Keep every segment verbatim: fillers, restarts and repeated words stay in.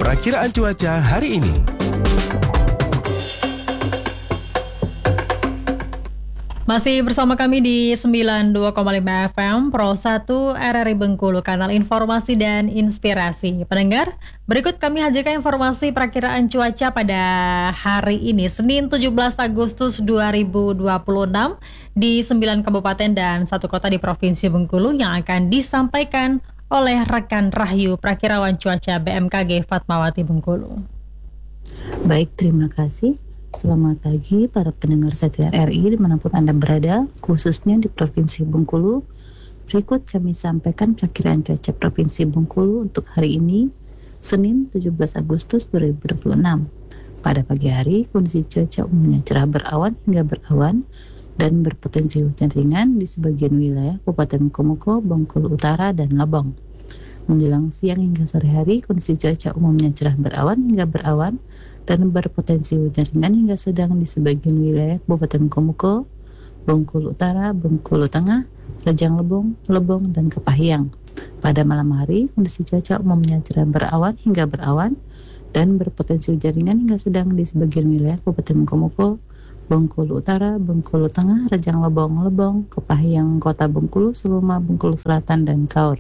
Perakiraan cuaca hari ini. Masih bersama kami di sembilan puluh dua koma lima F M Pro satu R R I Bengkulu, kanal informasi dan inspirasi. Pendengar, berikut kami hadirkan informasi perakiraan cuaca pada hari ini, Senin tujuh belas Agustus dua ribu dua puluh enam di sembilan kabupaten dan satu kota di Provinsi Bengkulu yang akan disampaikan oleh rekan Rahyu Prakirawan Cuaca B M K G Fatmawati Bengkulu. Baik, terima kasih. Selamat pagi para pendengar setia R R I dimanapun Anda berada, khususnya di Provinsi Bengkulu. Berikut kami sampaikan perakiraan cuaca Provinsi Bengkulu untuk hari ini, Senin tujuh belas Agustus dua ribu dua puluh enam. Pada pagi hari, kondisi cuaca umumnya cerah berawan hingga berawan dan berpotensi hujan ringan di sebagian wilayah Kabupaten Komoko, Bengkulu Utara, dan Lebong. Menjelang siang hingga sore hari, kondisi cuaca umumnya cerah berawan hingga berawan dan berpotensi hujan ringan hingga sedang di sebagian wilayah Kabupaten Komoko, Bengkulu Utara, Bengkulu Tengah, Rejang Lebong, Lebong, dan Kepahyang. Pada malam hari, kondisi cuaca umumnya cerah berawan hingga berawan dan berpotensi hujan ringan hingga sedang di sebagian wilayah Kabupaten Komoko, Bengkulu Utara, Bengkulu Tengah, Rejang Lebong, Lebong, Kepahyang, Kota Bengkulu, Seluma, Bengkulu Selatan, dan Kaur.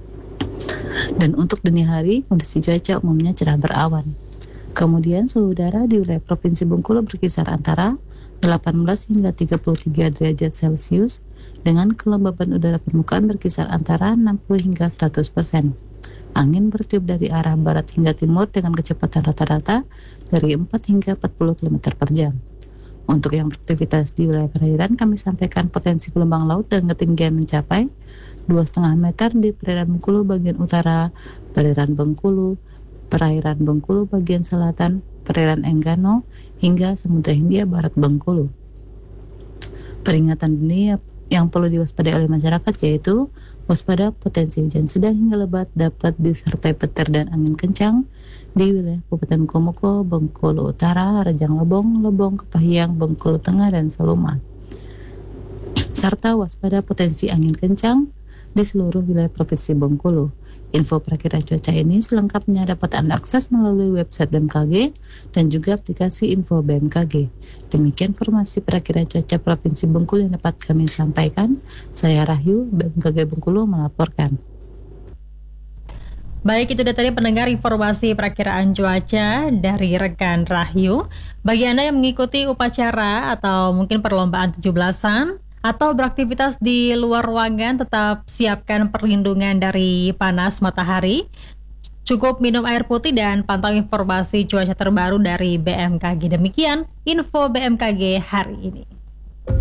Dan untuk dini hari, kondisi cuaca umumnya cerah berawan. Kemudian suhu udara di wilayah Provinsi Bengkulu berkisar antara delapan belas hingga tiga puluh tiga derajat Celcius dengan kelembaban udara permukaan berkisar antara enam puluh hingga seratus persen. Angin bertiup dari arah barat hingga timur dengan kecepatan rata-rata dari empat hingga empat puluh kilometer per jam. Untuk yang beraktivitas di wilayah perairan, kami sampaikan potensi gelombang laut dan ketinggian mencapai dua koma lima meter di perairan Bengkulu bagian utara, perairan Bengkulu, perairan Bengkulu bagian selatan, perairan Enggano, hingga Samudra Hindia Barat Bengkulu. Peringatan dini yang perlu diwaspadai oleh masyarakat yaitu waspada potensi hujan sedang hingga lebat dapat disertai petir dan angin kencang di wilayah Kabupaten Komoko, Bengkulu Utara, Rejang Lebong, Lebong, Kepahyang, Bengkulu Tengah, dan Seluma. Serta waspada potensi angin kencang di seluruh wilayah Provinsi Bengkulu. Info perakiraan cuaca ini selengkapnya dapat Anda akses melalui website B M K G dan juga aplikasi info B M K G. Demikian informasi perakiraan cuaca Provinsi Bengkulu yang dapat kami sampaikan. Saya Rahyu, B M K G Bengkulu melaporkan. Baik, itu tadi pendengar informasi perakiraan cuaca dari rekan Rahyu. Bagi Anda yang mengikuti upacara atau mungkin perlombaan tujuh belasan atau beraktivitas di luar ruangan, tetap siapkan perlindungan dari panas matahari. Cukup minum air putih dan pantau informasi cuaca terbaru dari B M K G. Demikian info B M K G hari ini.